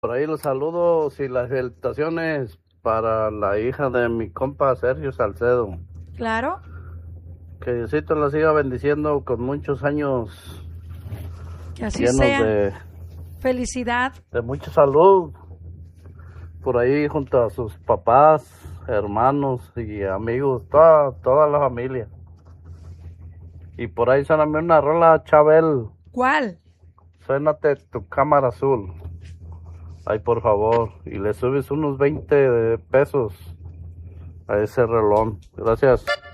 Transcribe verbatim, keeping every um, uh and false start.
Por ahí los saludos y las felicitaciones para la hija de mi compa Sergio Salcedo. Claro. Que Diosito la siga bendiciendo con muchos años Que así llenos sea. de, Felicidad. de mucha salud. Por ahí junto a sus papás, hermanos y amigos, toda, toda la familia. Y por ahí suéname una rola, Chabel. ¿Cuál? Suénate tu cámara azul. Ay, por favor. Y le subes unos veinte pesos a ese relón. Gracias.